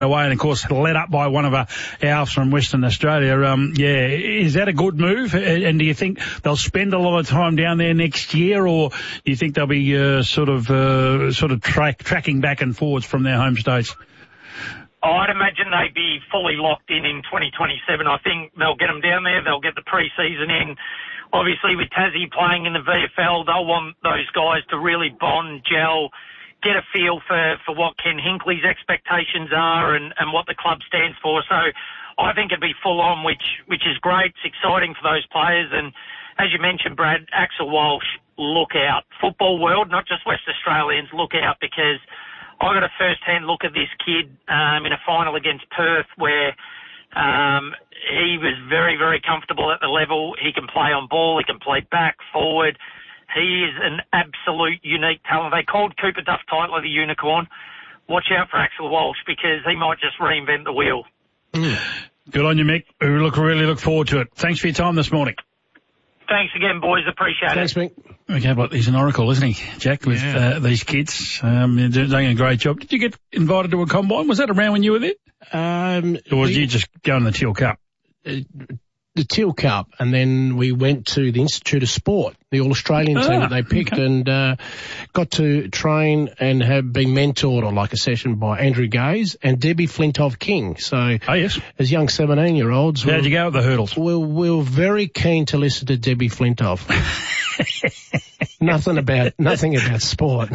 away, and of course led up by one of our halves from Western Australia. Is that a good move? And do you think they'll spend a lot of time down there next year, or do you think they'll be sort of tracking back and forwards from their home states? I'd imagine they'd be fully locked in 2027. I think they'll get them down there. They'll get the pre-season in. Obviously, with Tassie playing in the VFL, they'll want those guys to really bond, gel, get a feel for what Ken Hinkley's expectations are and what the club stands for. So I think it'd be full on, which is great. It's exciting for those players. And as you mentioned, Brad, Axel Walsh, look out. Football world, not just West Australians, look out, because I got a first-hand look at this kid in a final against Perth where he was very, very comfortable at the level. He can play on ball. He can play back, forward. He is an absolute unique talent. They called Cooper Duff tightly the unicorn. Watch out for Axel Walsh, because he might just reinvent the wheel. Good on you, Mick. We really look forward to it. Thanks for your time this morning. Thanks again, boys. Appreciate it. Thanks, Mick. Okay, but he's an oracle, isn't he, Jack, with these kids? They're doing a great job. Did you get invited to a combine? Was that around when you were there? Or did you just go in the Teal Cup? The Teal Cup, and then we went to the Institute of Sport, the All-Australian team that they picked, and got to train and have been mentored on like a session by Andrew Gaze and Debbie Flintoff-King. So, as young 17-year-olds... How'd you go with the hurdles? We were very keen to listen to Debbie Flintoff. Nothing about sport.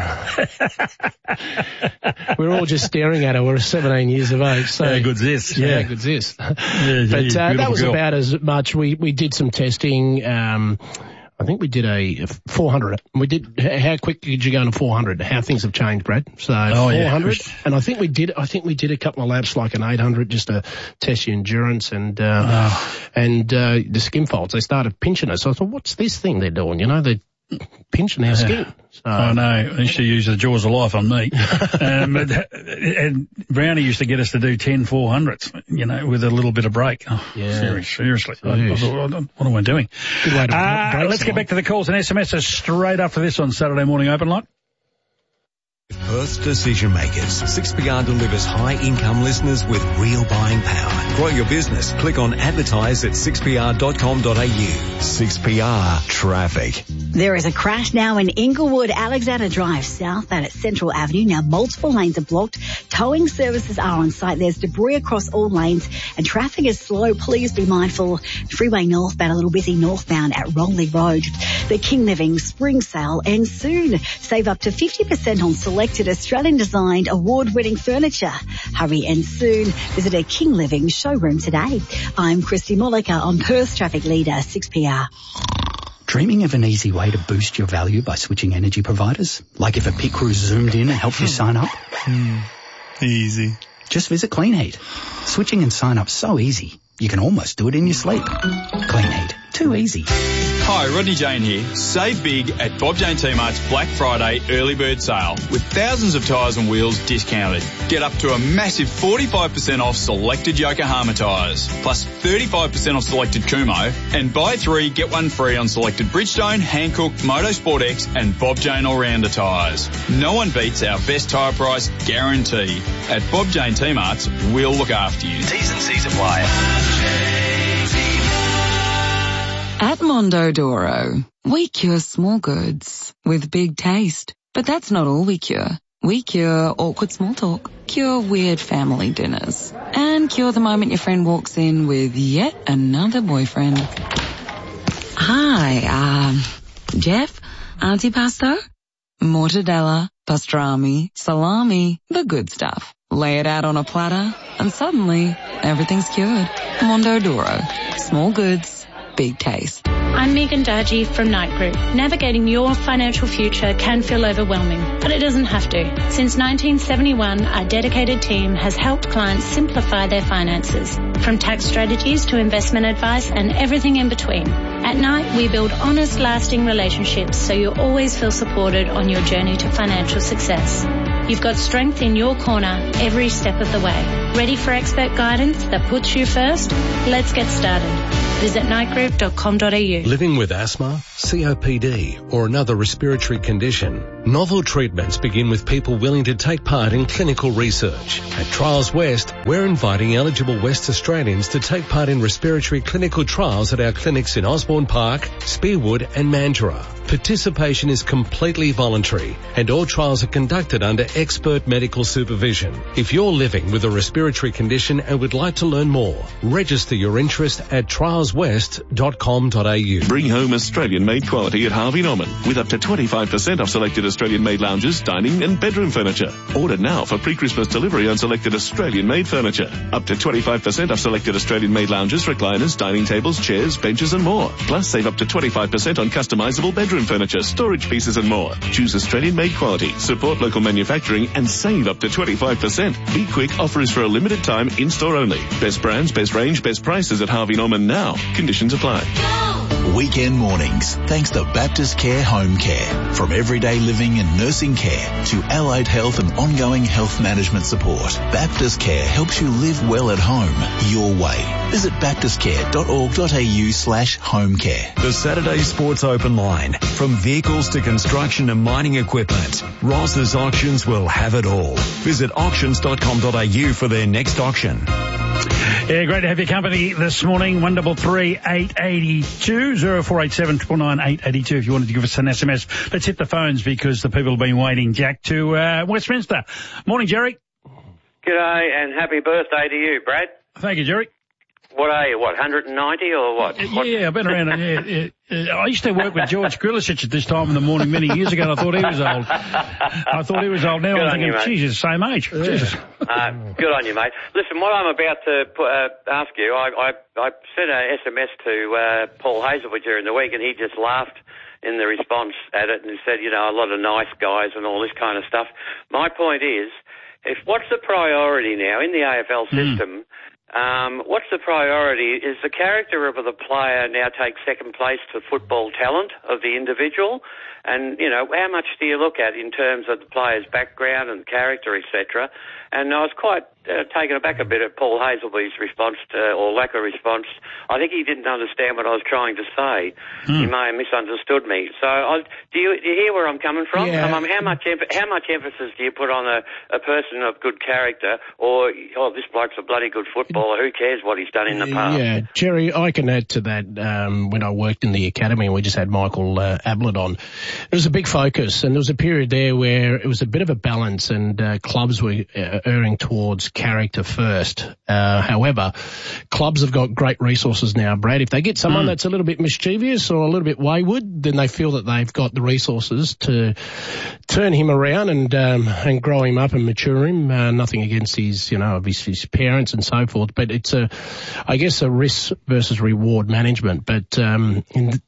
We're all just staring at her. We're 17 years of age. So how good's this? Yeah, good's this. But that was about as much. We did some testing. I think we did a 400. We did. How quick did you go on a 400? How things have changed, Brad. So 400, and I think we did a couple of laps like an 800 just to test your endurance and the skin folds. They started pinching us. So I thought, what's this thing they're doing? You know, they're pinching our skin. So, I know. They used to use the jaws of life on me. And Brownie used to get us to do 10 400s, you know, with a little bit of break. Oh, seriously. I thought, what am I doing? Good way to break let's get back to the calls and SMSs straight after this on Saturday Morning Open Line. Perth's decision makers. 6PR delivers high-income listeners with real buying power. Grow your business. Click on advertise at 6pr.com.au. 6PR Traffic. There is a crash now in Inglewood, Alexander Drive South at Central Avenue. Now multiple lanes are blocked. Towing services are on site. There's debris across all lanes and traffic is slow. Please be mindful. Freeway northbound, a little busy northbound at Rongley Road. The King Living Spring Sale ends soon. Save up to 50% on selected Australian-designed award-winning furniture. Hurry and soon. Visit a King Living showroom today. I'm Christy Molliker on Perth's Traffic Leader, 6PR. Dreaming of an easy way to boost your value by switching energy providers? Like if a pit crew zoomed in and helped you sign up? Easy. Just visit Clean Heat. Switching and sign up so easy, you can almost do it in your sleep. Clean Heat. Too easy. Hi, Rodney Jane here. Save big at Bob Jane T-Mart's Black Friday early bird sale with thousands of tyres and wheels discounted. Get up to a massive 45% off selected Yokohama tyres, plus 35% off selected Kumo, and buy 3, get 1 free on selected Bridgestone, Hankook, Motorsport X and Bob Jane All-Rounder tyres. No one beats our best tyre price guarantee. At Bob Jane T-Mart's, we'll look after you. T's and C's apply. At Mondodoro, we cure small goods with big taste. But that's not all we cure. We cure awkward small talk, cure weird family dinners, and cure the moment your friend walks in with yet another boyfriend. Hi, Jeff? Antipasto? Mortadella, pastrami, salami, the good stuff. Lay it out on a platter, and suddenly, everything's cured. Mondodoro. Small goods, big taste. I'm Megan Dargy from Knight Group. Navigating your financial future can feel overwhelming, but it doesn't have to. Since 1971, our dedicated team has helped clients simplify their finances, from tax strategies to investment advice and everything in between. At Knight, we build honest, lasting relationships so you always feel supported on your journey to financial success. You've got strength in your corner every step of the way. Ready for expert guidance that puts you first? Let's get started. Visit nightgroup.com.au. Living with asthma, COPD or another respiratory condition? Novel treatments begin with people willing to take part in clinical research. At Trials West, we're inviting eligible West Australians to take part in respiratory clinical trials at our clinics in Osborne Park, Spearwood and Mandurah. Participation is completely voluntary and all trials are conducted under expert medical supervision. If you're living with a respiratory condition and would like to learn more, register your interest at trialswest.com.au. Bring home Australian-made quality at Harvey Norman with up to 25% off selected Australian-made lounges, dining and bedroom furniture. Order now for pre-Christmas delivery on selected Australian-made furniture. Up to 25% off selected Australian-made lounges, recliners, dining tables, chairs, benches and more. Plus save up to 25% on customisable bedroom furniture, storage pieces and more. Choose Australian-made quality, support local manufacturing and save up to 25%. Be quick, offer is for a limited time, in-store only. Best brands, best range, best prices at Harvey Norman now. Conditions apply. Weekend mornings, thanks to Baptist Care Home Care. From everyday living and nursing care to allied health and ongoing health management support, Baptist Care helps you live well at home, your way. Visit baptistcare.org.au/homecare. The Saturday Sports Open Line. From vehicles to construction and mining equipment, Ross's Auctions will have it all. Visit auctions.com.au for their next auction. Yeah, great to have your company this morning. 133882 0487 999 882 if you wanted to give us an SMS. Let's hit the phones because the people have been waiting, Jack, to Westminster. Morning, Jerry. G'day and happy birthday to you, Brad. Thank you, Jerry. What are you, 190 or what? Yeah, I've been around. I used to work with George Grilicic at this time in the morning many years ago, and I thought he was old. Now Good I'm thinking, you, Jesus, same age. Yeah. Jesus. Good on you, mate. Listen, what I'm about to ask you, I sent an SMS to Paul Hazelwood during the week, and he just laughed in the response at it and said, you know, a lot of nice guys and all this kind of stuff. My point is, what's the priority now in the AFL system? What's the priority? Is the character of the player now take second place to football talent of the individual? And, you know, how much do you look at in terms of the player's background and character, etc.? And I was quite taken aback a bit at Paul Hazelby's response or lack of response. I think he didn't understand what I was trying to say. He may have misunderstood me. So do you hear where I'm coming from? Yeah. How much emphasis do you put on a person of good character or, this bloke's a bloody good footballer, who cares what he's done in the past? Yeah, Jerry, I can add to that. When I worked in the academy and we just had Michael Ablett on, there was a big focus and there was a period there where it was a bit of a balance and clubs were erring towards character first. However, clubs have got great resources now, Brad. If they get someone that's a little bit mischievous or a little bit wayward, then they feel that they've got the resources to turn him around and grow him up and mature him. Nothing against his parents and so forth, but it's a risk versus reward management. But in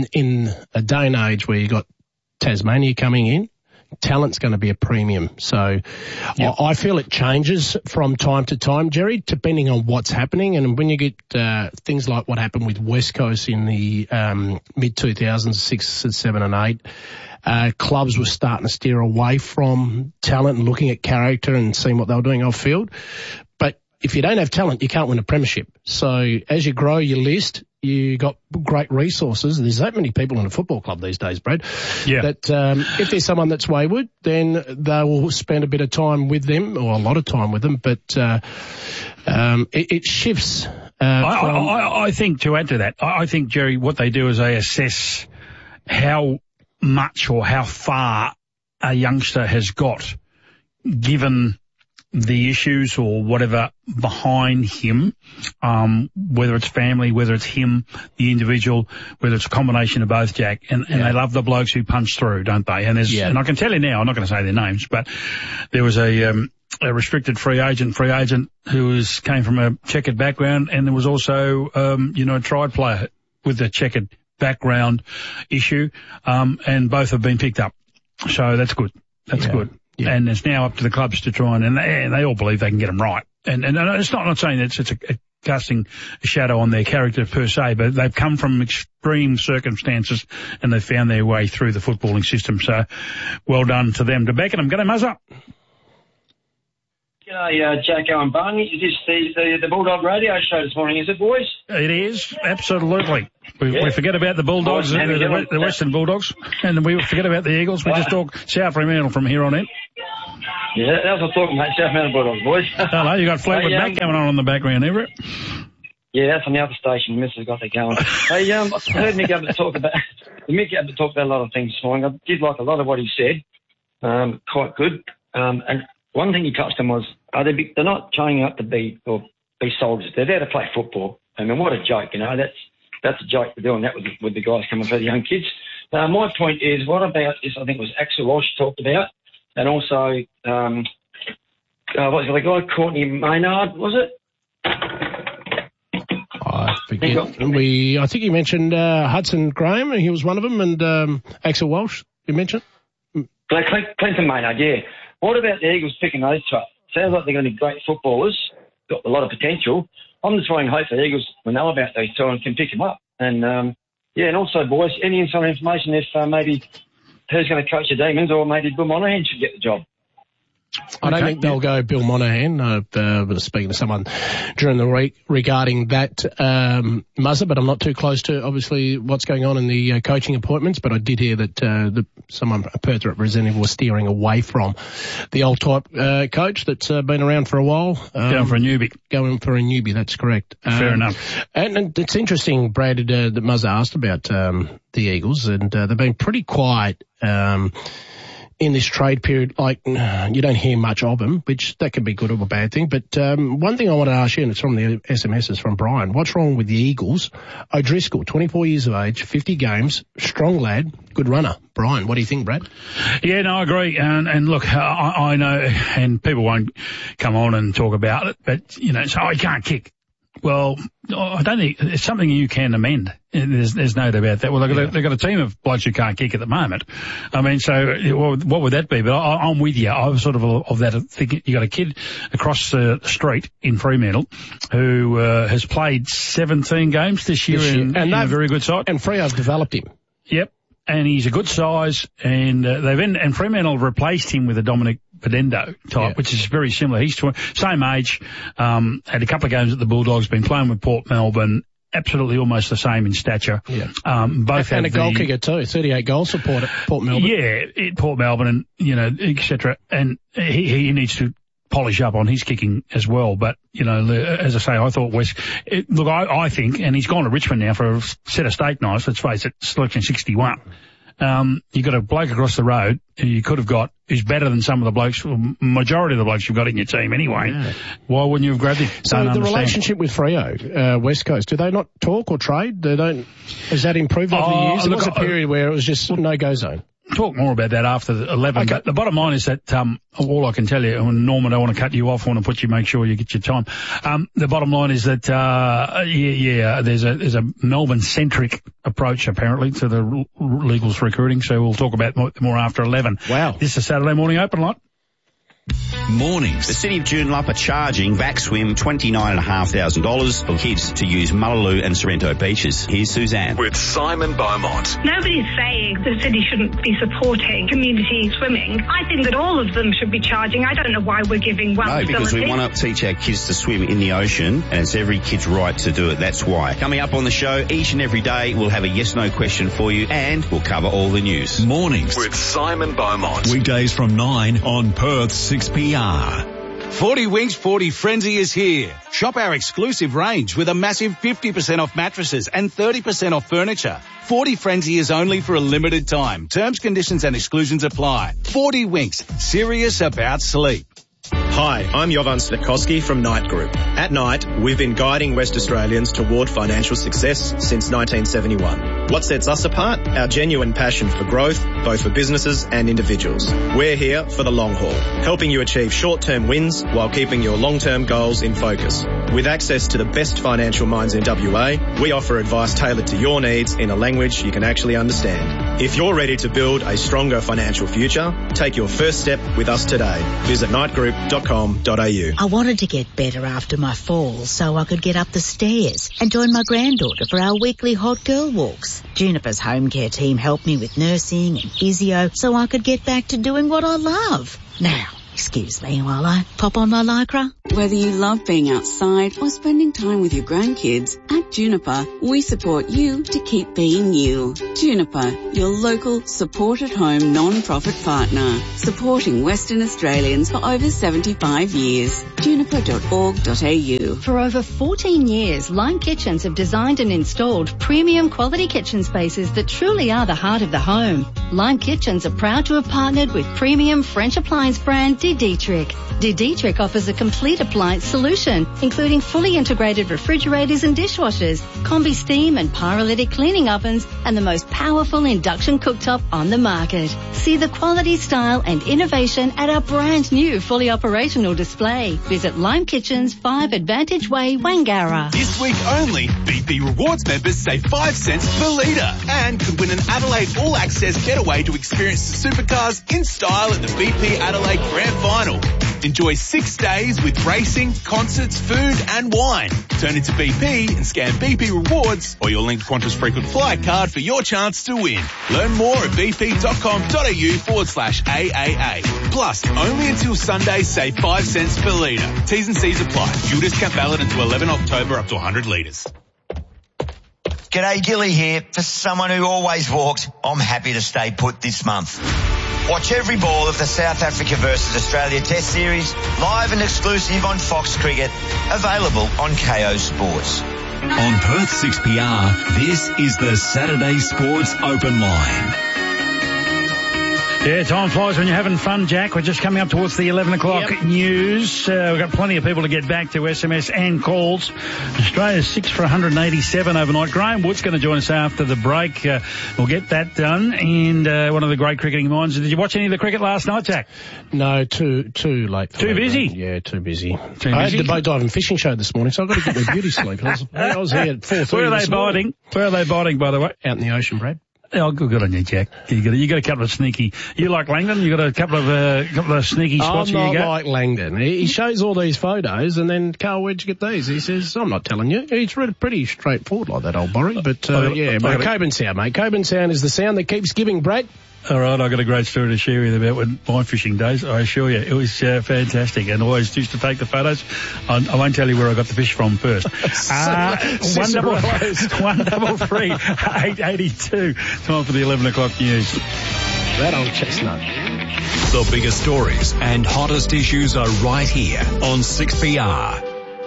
a day and age where you got Tasmania coming in, talent's going to be a premium. So I feel it changes from time to time, Jerry, depending on what's happening. And when you get things like what happened with West Coast in the mid-2000s, 6, 7 and 8, clubs were starting to steer away from talent and looking at character and seeing what they were doing off field. But if you don't have talent, you can't win a premiership. So as you grow your list, you got great resources. There's that many people in a football club these days, Brad. Yeah. That if there's someone that's wayward, then they will spend a bit of time with them, or a lot of time with them. But it shifts. I think to add to that, I think, Jerry, what they do is they assess how much or how far a youngster has got, given the issues or whatever behind him, whether it's family, whether it's him, the individual, whether it's a combination of both, Jack. And they love the blokes who punch through, don't they? And and I can tell you now, I'm not going to say their names, but there was a restricted free agent who came from a checkered background, and there was also, a tried player with a checkered background issue, and both have been picked up. So that's good. That's good. Yeah. And it's now up to the clubs to try and they all believe they can get them right. And it's not saying that it's a casting a shadow on their character per se, but they've come from extreme circumstances and they've found their way through the footballing system. So well done to them. To Beckenham, get him, Muzza. G'day, Jacko and Barney. Is this the Bulldog Radio Show this morning, is it, boys? It is, absolutely. We forget about the Bulldogs, the Western Bulldogs, and we forget about the Eagles. We just talk South Fremantle from here on in. Yeah, that's what I'm talking about, South Fremantle Bulldogs, boys. Hello, you got Fleetwood Mac going on in the background, Everett. Yeah, that's on the other station. The missus got that going. Hey, I heard Mick Abbott talk about a lot of things this morning. I did like a lot of what he said. Quite good. And one thing he touched on was, they're not training up to be soldiers. They're there to play football. I mean, what a joke, you know. That's a joke for doing that with the guys coming for the young kids. My point is, what about this? I think it was Axel Walsh talked about, and also what was the guy, Courtney Maynard, was it? I forget. I think you mentioned Hudson Graham. He was one of them, and Axel Walsh. You mentioned Clinton Maynard. Yeah. What about the Eagles picking those two up? Sounds like they're going to be great footballers. Got a lot of potential. I'm just trying to hope the Eagles will know about these two and can pick them up. And and also, boys, any inside information if maybe who's going to coach the Demons, or maybe Bill Monahan should get the job? I don't think they'll go Bill Monahan. I was speaking to someone during the week regarding that, Muzzer, but I'm not too close to, obviously, what's going on in the coaching appointments. But I did hear that a Perth representative was steering away from the old type coach that's been around for a while. Going for a newbie. That's correct. Fair enough. And it's interesting, Brad, that Muzzer asked about the Eagles, and they've been pretty quiet in this trade period. Like, you don't hear much of them, which that can be good or a bad thing. But one thing I want to ask you, and it's from the SMSs from Brian, what's wrong with the Eagles? O'Driscoll, 24 years of age, 50 games, strong lad, good runner. Brian, what do you think, Brad? Yeah, no, I agree. And look, I know, and people won't come on and talk about it, but, you know, so he can't kick. Well, I don't think it's something you can amend. There's no doubt about that. Well, they've got a team of blokes who can't kick at the moment. I mean, so what would that be? But I'm with you. I'm sort of that. Thinking you got a kid across the street in Fremantle who has played 17 games this year in a very good side. And Freo have developed him. Yep. And he's a good size, and and Fremantle have replaced him with a Dominic Pedendo type, which is very similar. He's same age, had a couple of games at the Bulldogs, been playing with Port Melbourne, absolutely almost the same in stature. Yeah. Both and a goal kicker too, 38 goals for Port Melbourne. Yeah, Port Melbourne, and etc. And he needs to polish up on his kicking as well. But, as I say, I thought I think, and he's gone to Richmond now for a set of steak knives, let's face it, selection 61. You got a bloke across the road who you could have got who's better than some of the blokes, majority of the blokes you've got in your team anyway. Yeah. Why wouldn't you have grabbed him? So the relationship with Freo, West Coast, do they not talk or trade? Has that improved over the years? There was a period where it was just no-go zone. Talk more about that after 11. Okay. But the bottom line is that, all I can tell you, and Norm, I don't want to cut you off, I want to make sure you get your time. The bottom line is that, there's a Melbourne-centric approach apparently to the Legals recruiting, so we'll talk about more after 11. Wow. This is Saturday Morning Open Lot. Mornings. The City of Joondalup are charging VacSwim $29,500 for kids to use Mullaloo and Sorrento beaches. Here's Suzanne. With Simon Beaumont. Nobody's saying the city shouldn't be supporting community swimming. I think that all of them should be charging. I don't know why we're giving one facility. No, because we want to teach our kids to swim in the ocean, and it's every kid's right to do it. That's why. Coming up on the show, each and every day, we'll have a yes-no question for you, and we'll cover all the news. Mornings with Simon Beaumont. Weekdays from 9 on Perth 6PR. 40 Winks 40 Frenzy is here. Shop our exclusive range with a massive 50% off mattresses and 30% off furniture. 40 Frenzy is only for a limited time. Terms, conditions and exclusions apply. 40 Winks, serious about sleep. Hi, I'm Jovan Snetkowski from Knight Group. At Knight, we've been guiding West Australians toward financial success since 1971. What sets us apart? Our genuine passion for growth, both for businesses and individuals. We're here for the long haul, helping you achieve short-term wins while keeping your long-term goals in focus. With access to the best financial minds in WA, we offer advice tailored to your needs in a language you can actually understand. If you're ready to build a stronger financial future, take your first step with us today. Visit knightgroup.com.au. I wanted to get better after my fall so I could get up the stairs and join my granddaughter for our weekly hot girl walks. Juniper's home care team helped me with nursing and physio so I could get back to doing what I love. Now, Excuse me while I pop on my Lycra. Whether you love being outside or spending time with your grandkids, at Juniper, we support you to keep being you. Juniper, your local support-at-home non-profit partner, supporting Western Australians for over 75 years. Juniper.org.au. For over 14 years, Lime Kitchens have designed and installed premium quality kitchen spaces that truly are the heart of the home. Lime Kitchens are proud to have partnered with premium French appliance brand De Dietrich. De Dietrich offers a complete appliance solution, including fully integrated refrigerators and dishwashers, combi steam and pyrolytic cleaning ovens, and the most powerful induction cooktop on the market. See the quality, style and innovation at our brand new fully operational display. Visit Lime Kitchens, 5 Advantage Way, Wangara. This week only, BP Rewards members save 5 cents per litre and could win an Adelaide All Access getaway to experience the supercars in style at the BP Adelaide Grand Final. Enjoy 6 days with racing, concerts, food and wine. Turn into BP and scan BP Rewards or your linked Qantas frequent flyer card for your chance to win. Learn more at bp.com.au/AAA. Plus, only until Sunday, save 5 cents per litre. T's and C's apply. Fuel discount valid until 11 October up to 100 litres. G'day, Gilly here. For someone who always walked, I'm happy to stay put this month. Watch every ball of the South Africa versus Australia Test Series, live and exclusive on Fox Cricket, available on KO Sports. On Perth 6PR, this is the Saturday Sports Open Line. Yeah, time flies when you're having fun, Jack. We're just coming up towards the 11 o'clock news. We've got plenty of people to get back to, SMS and calls. Australia's 6 for 187 overnight. Graham Wood's going to join us after the break. We'll get that done. And one of the great cricketing minds. Did you watch any of the cricket last night, Jack? No, too late. Too busy? Yeah, too busy. I had the boat diving fishing show this morning, so I've got to get my beauty sleep. I was here at 4:30. Where are they biting? Where are they biting, by the way? Out in the ocean, Brad. Oh, good on you, Jack. You got a couple of sneaky. You like Langdon? You got a couple of sneaky spots. I'm not like Langdon. He shows all these photos, and then Carl, where'd you get these? He says, I'm not telling you. He's pretty straightforward like that old Borry. But Coburn Sound, mate. Coburn Sound is the sound that keeps giving, Brad. All right, I've got a great story to share with you about my fishing days. I assure you, it was fantastic, and I always used to take the photos. I won't tell you where I got the fish from first. 133 882. Time for the 11 o'clock news. That old chestnut. The biggest stories and hottest issues are right here on 6PR.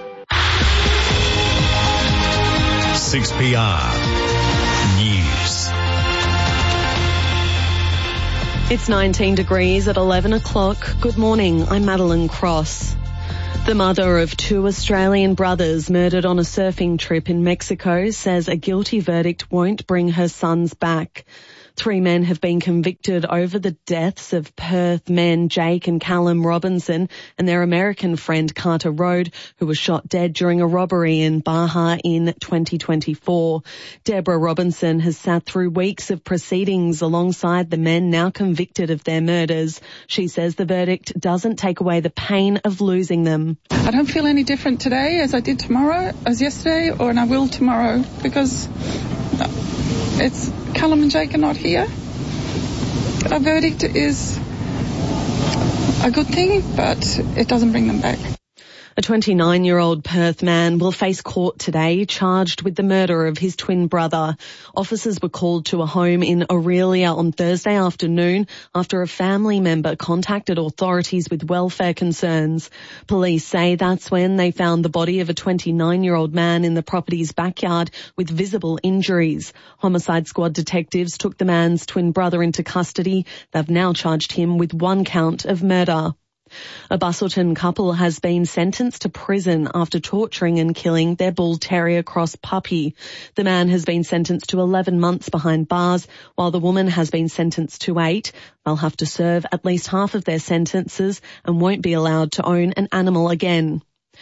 6PR News. It's 19 degrees at 11 o'clock. Good morning, I'm Madeline Cross. The mother of 2 Australian brothers murdered on a surfing trip in Mexico says a guilty verdict won't bring her sons back. 3 men have been convicted over the deaths of Perth men Jake and Callum Robinson and their American friend Carter Road, who was shot dead during a robbery in Baja in 2024. Deborah Robinson has sat through weeks of proceedings alongside the men now convicted of their murders. She says the verdict doesn't take away the pain of losing them. I don't feel any different today as I did tomorrow, as yesterday, and I will tomorrow, because it's Callum and Jake are not here. A verdict is a good thing, but it doesn't bring them back. A 29-year-old Perth man will face court today, charged with the murder of his twin brother. Officers were called to a home in Aurelia on Thursday afternoon after a family member contacted authorities with welfare concerns. Police say that's when they found the body of a 29-year-old man in the property's backyard with visible injuries. Homicide squad detectives took the man's twin brother into custody. They've now charged him with 1 count of murder. A Busselton couple has been sentenced to prison after torturing and killing their bull terrier cross puppy. The man has been sentenced to 11 months behind bars, while the woman has been sentenced to 8. They'll have to serve at least half of their sentences and won't be allowed to own an animal again.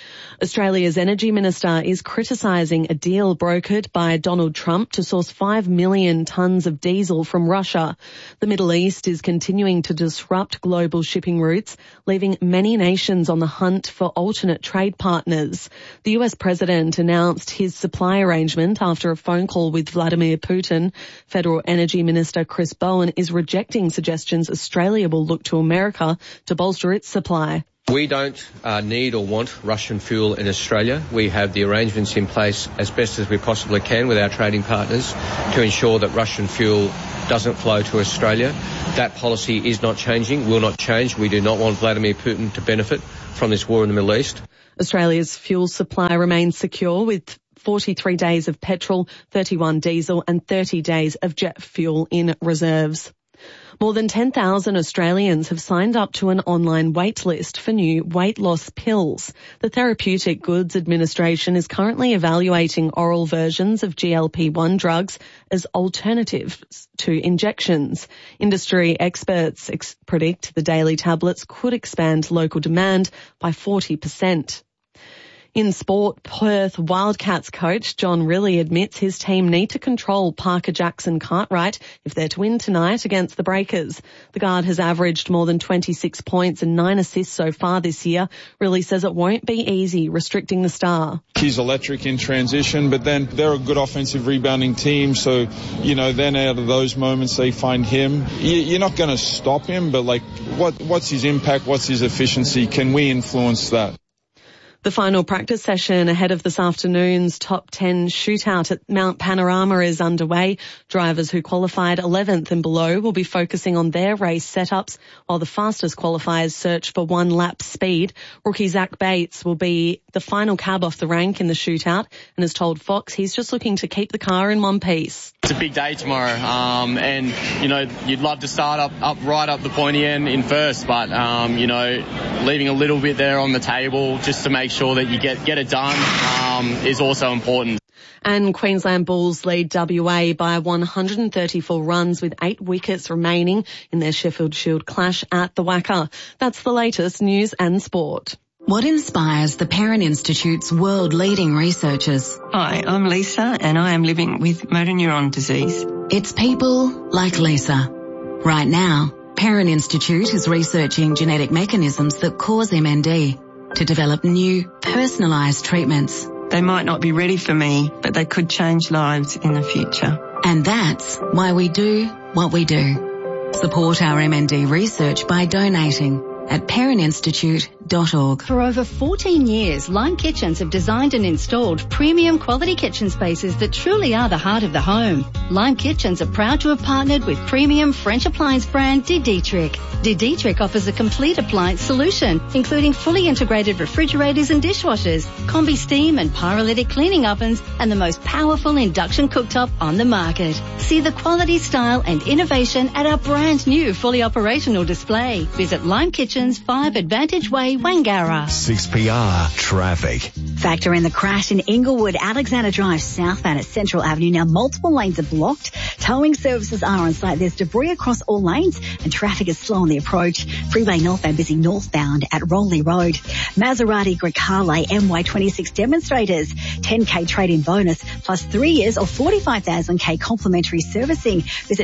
Australia's Energy Minister is criticising a deal brokered by Donald Trump to source 5 million tonnes of diesel from Russia. The Middle East is continuing to disrupt global shipping routes, leaving many nations on the hunt for alternate trade partners. The US president announced his supply arrangement after a phone call with Vladimir Putin. Federal Energy Minister Chris Bowen is rejecting suggestions Australia will look to America to bolster its supply. We don't need or want Russian fuel in Australia. We have the arrangements in place as best as we possibly can with our trading partners to ensure that Russian fuel doesn't flow to Australia. That policy is not changing, will not change. We do not want Vladimir Putin to benefit from this war in the Middle East. Australia's fuel supply remains secure with 43 days of petrol, 31 diesel and 30 days of jet fuel in reserves. More than 10,000 Australians have signed up to an online wait list for new weight loss pills. The Therapeutic Goods Administration is currently evaluating oral versions of GLP-1 drugs as alternatives to injections. Industry experts predict the daily tablets could expand local demand by 40%. In sport, Perth Wildcats coach John Rillie admits his team need to control Parker Jackson Cartwright if they're to win tonight against the Breakers. The guard has averaged more than 26 points and 9 assists so far this year. Rillie says it won't be easy restricting the star. He's electric in transition, but then they're a good offensive rebounding team, so, then out of those moments they find him. You're not going to stop him, but what's his impact, what's his efficiency? Can we influence that? The final practice session ahead of this afternoon's top 10 shootout at Mount Panorama is underway. Drivers who qualified 11th and below will be focusing on their race setups, while the fastest qualifiers search for one lap speed. Rookie Zach Bates will be the final cab off the rank in the shootout and has told Fox he's just looking to keep the car in one piece. It's a big day tomorrow, and you'd love to start up right up the pointy end in first, but leaving a little bit there on the table just to make sure that you get it done is also important. And Queensland Bulls lead WA by 134 runs with 8 wickets remaining in their Sheffield Shield clash at the Wacker. That's the latest news and sport. What inspires the Perrin Institute's world-leading researchers? Hi, I'm Lisa and I am living with motor neuron disease. It's people like Lisa. Right now, Perrin Institute is researching genetic mechanisms that cause MND to develop new, personalised treatments. They might not be ready for me, but they could change lives in the future. And that's why we do what we do. Support our MND research by donating at perrininstitute.org. For over 14 years, Lime Kitchens have designed and installed premium quality kitchen spaces that truly are the heart of the home. Lime Kitchens are proud to have partnered with premium French appliance brand De Dietrich. De Dietrich offers a complete appliance solution, including fully integrated refrigerators and dishwashers, combi steam and pyrolytic cleaning ovens, and the most powerful induction cooktop on the market. See the quality, style and innovation at our brand new fully operational display. Visit Lime Kitchens, 5 Advantage Way, Wangara. 6PR traffic. Factor in the crash in Inglewood, Alexander Drive southbound at Central Avenue. Now multiple lanes are blocked. Towing services are on site. There's debris across all lanes and traffic is slow on the approach. Freeway northbound busy northbound at Roley Road. Maserati Grecale MY26 demonstrators. 10K trade-in bonus plus 3 years or 45,000K complimentary servicing. Visit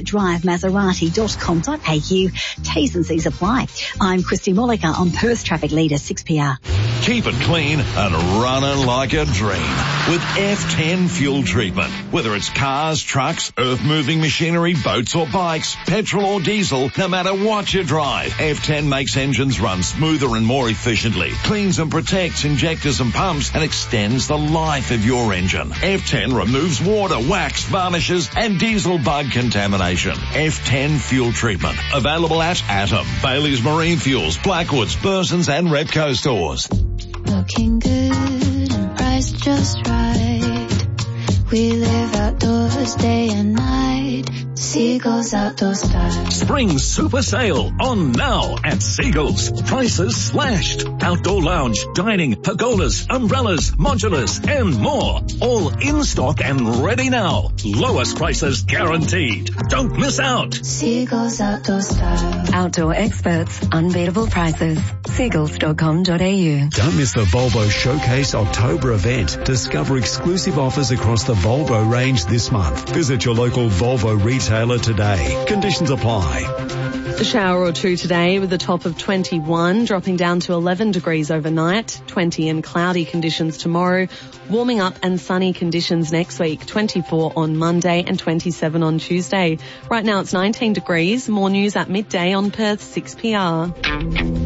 drivemaserati.com.au. T's and C's apply. I'm Christy Molliker on Perth Traffic Leader 6PR. Keep it clean and running like a dream with F10 fuel treatment. Whether it's cars, trucks, earth-moving machinery, boats or bikes, petrol or diesel, no matter what you drive, F10 makes engines run smoother and more efficiently, cleans and protects injectors and pumps, and extends the life of your engine. F10 removes water, wax, varnishes, and diesel bug contamination. F10 fuel treatment. Available at Atom, Bailey's Marine Fuels, Blackwoods, Burson's and Repco stores. Looking good and priced just right. We live outdoors day and night. Seagulls Outdoor Style. Spring Super Sale on now at Seagulls. Prices slashed. Outdoor lounge, dining, pergolas, umbrellas, modulars and more. All in stock and ready now. Lowest prices guaranteed. Don't miss out. Seagulls Outdoor Style. Outdoor experts, unbeatable prices. Seagulls.com.au. Don't miss the Volvo Showcase October event. Discover exclusive offers across the Volvo range this month. Visit your local Volvo retailer today. Conditions apply. A shower or two today with a top of 21, dropping down to 11 degrees overnight, 20 and cloudy conditions tomorrow, warming up and sunny conditions next week, 24 on Monday and 27 on Tuesday. Right now it's 19 degrees. More news at midday on Perth 6PR.